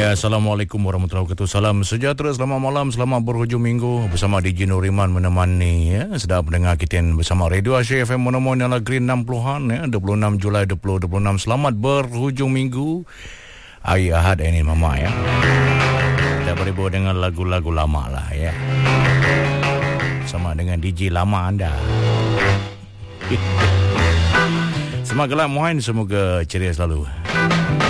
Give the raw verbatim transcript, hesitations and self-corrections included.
Ya, Assalamualaikum warahmatullahi wabarakatuh. Salam sejahtera, selamat malam, selamat berhujung minggu bersama D J Nuriman menemani ya. Sedang mendengar kita bersama Radio Asyik F M menemani ala Green enam puluhan ya, dua puluh enam Julai dua ribu dua puluh enam. Selamat berhujung minggu. Hari Ahad ini mama ya. Kita berhibur dengan lagu-lagu lama lah ya. Sama dengan D J lama anda. Semangatlah Muhain, semoga ceria selalu.